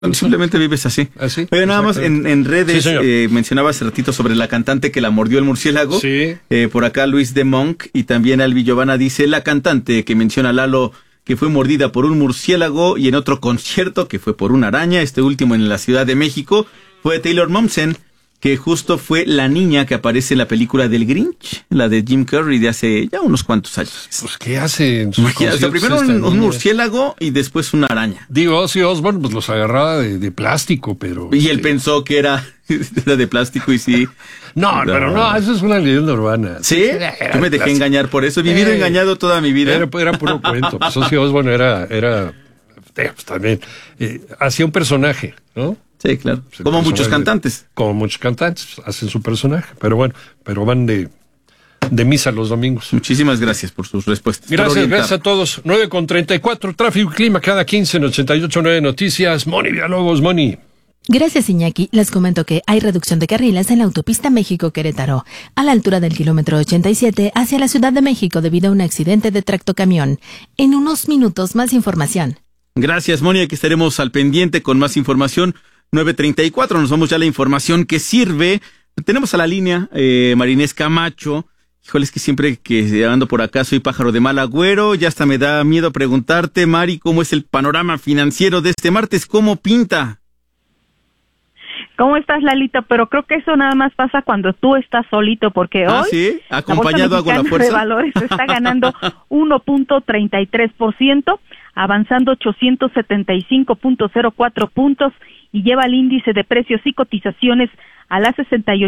Simplemente vives así. Así. Pero nada más en redes, sí, mencionaba hace ratito sobre la cantante que la mordió el murciélago. Sí. Por acá Luis de Monk y también Albi Giovanna dice, la cantante que menciona Lalo que fue mordida por un murciélago y en otro concierto que fue por una araña, este último en la Ciudad de México, fue Taylor Momsen, que justo fue la niña que aparece en la película del Grinch, la de Jim Carrey de hace ya unos cuantos años. Pues, ¿qué hace en sus conciertos? Primero un murciélago y después una araña. Digo, Ozzy Osbourne pues los agarraba de plástico, pero... Y él pensó que era de plástico y sí. No, pero no, eso es una leyenda urbana. ¿Sí? Yo me dejé engañar por eso. He vivido engañado toda mi vida. Era puro cuento. Pues Ozzy Osbourne era pues, también, hacía un personaje, ¿no? Sí, claro. Como muchos cantantes. Como muchos cantantes, hacen su personaje. Pero bueno, van de misa los domingos. Muchísimas gracias por sus respuestas. Gracias a todos. 9:34, tráfico y clima cada 15 en 88.9 Noticias. Moni Villalobos, Moni. Gracias, Iñaki. Les comento que hay reducción de carriles en la autopista México-Querétaro, a la altura del kilómetro 87 hacia la Ciudad de México debido a un accidente de tractocamión. En unos minutos, más información. Gracias, Moni, aquí estaremos al pendiente con más información. 9:34, nos vamos ya a la información que sirve. Tenemos a la línea Marinés Camacho. Híjole, es que siempre que ando por acá soy pájaro de mal agüero. Ya hasta me da miedo preguntarte, Mari, ¿cómo es el panorama financiero de este martes? ¿Cómo pinta? ¿Cómo estás, Lalito? Pero creo que eso nada más pasa cuando tú estás solito, porque hoy ¿sí? Acompañado hago la fuerza. De valores está ganando 1.33%, avanzando 875.04 puntos y lleva el índice de precios y cotizaciones a las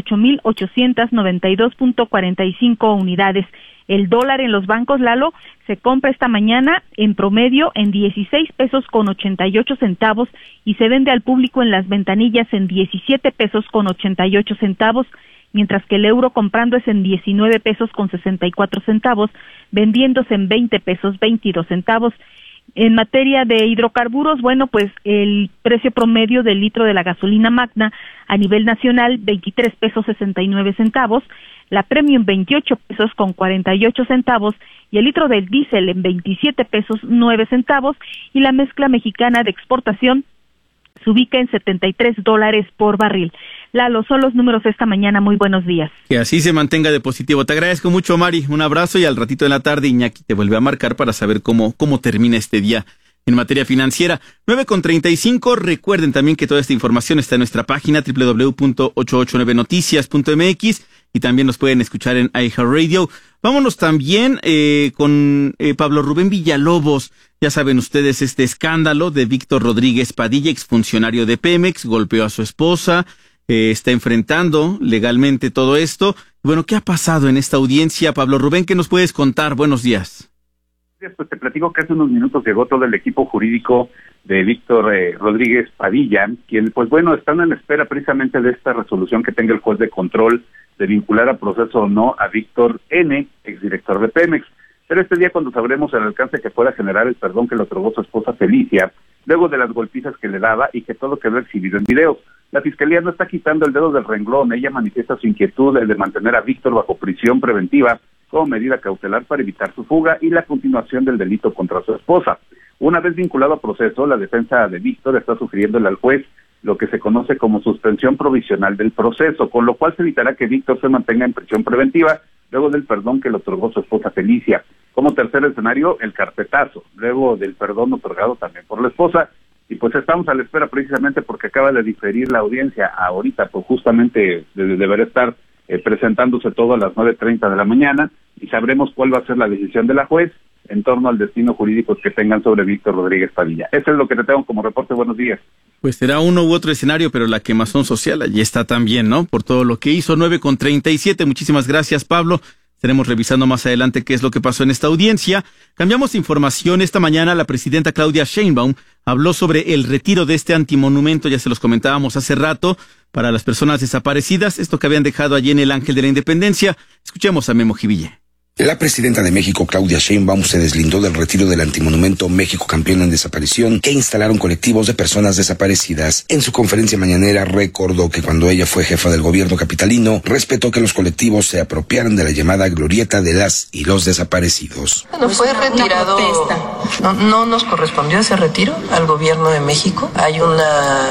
68.892.45 unidades. El dólar en los bancos, Lalo, se compra esta mañana en promedio en 16 pesos con 88 centavos y se vende al público en las ventanillas en 17 pesos con 88 centavos, mientras que el euro comprando es en 19 pesos con 64 centavos, vendiéndose en 20 pesos 22 centavos. En materia de hidrocarburos, bueno, pues el precio promedio del litro de la gasolina magna a nivel nacional, 23 pesos 69 centavos, la premium 28 pesos con 48 centavos y el litro del diésel en 27 pesos 9 centavos y la mezcla mexicana de exportación se ubica en $73 por barril. Lalo, son los números esta mañana. Muy buenos días. Que así se mantenga de positivo. Te agradezco mucho, Mari. Un abrazo y al ratito de la tarde Iñaki te vuelve a marcar para saber cómo termina este día en materia financiera. 9:35. Recuerden también que toda esta información está en nuestra página www.889noticias.mx y también nos pueden escuchar en iHeartRadio. Vámonos también con Pablo Rubén Villalobos. Ya saben ustedes este escándalo de Víctor Rodríguez Padilla, exfuncionario de Pemex, golpeó a su esposa, está enfrentando legalmente todo esto. Bueno, ¿qué ha pasado en esta audiencia? Pablo Rubén, ¿qué nos puedes contar? Buenos días. Pues te platico que hace unos minutos llegó todo el equipo jurídico de Víctor Rodríguez Padilla, quien, pues bueno, están en espera precisamente de esta resolución que tenga el juez de control de vincular a proceso o no a Víctor N., exdirector de Pemex. Pero este día, cuando sabremos el alcance que pueda generar el perdón que le otorgó su esposa Felicia, luego de las golpizas que le daba y que todo quedó exhibido en video. La Fiscalía no está quitando el dedo del renglón. Ella manifiesta su inquietud de mantener a Víctor bajo prisión preventiva como medida cautelar para evitar su fuga y la continuación del delito contra su esposa. Una vez vinculado a proceso, la defensa de Víctor está sugiriéndole al juez lo que se conoce como suspensión provisional del proceso, con lo cual se evitará que Víctor se mantenga en prisión preventiva luego del perdón que le otorgó su esposa Felicia. Como tercer escenario, el carpetazo, luego del perdón otorgado también por la esposa. Y pues estamos a la espera precisamente porque acaba de diferir la audiencia ahorita, pues justamente deberá estar presentándose todo a las 9:30 de la mañana y sabremos cuál va a ser la decisión de la juez en torno al destino jurídico que tengan sobre Víctor Rodríguez Padilla. Eso es lo que te tengo como reporte. Buenos días. Pues será uno u otro escenario, pero la quemazón social allí está también, ¿no? Por todo lo que hizo. 9:37. Muchísimas gracias, Pablo. Estaremos revisando más adelante qué es lo que pasó en esta audiencia. Cambiamos información. Esta mañana la presidenta Claudia Sheinbaum habló sobre el retiro de este antimonumento, ya se los comentábamos hace rato, para las personas desaparecidas, esto que habían dejado allí en el Ángel de la Independencia. Escuchemos a Memo Jiville. La presidenta de México, Claudia Sheinbaum, se deslindó del retiro del antimonumento México Campeón en Desaparición que instalaron colectivos de personas desaparecidas. En su conferencia mañanera recordó que cuando ella fue jefa del gobierno capitalino, respetó que los colectivos se apropiaran de la llamada glorieta de las y los desaparecidos. Bueno, fue retirado, no nos correspondió ese retiro al gobierno de México. Hay una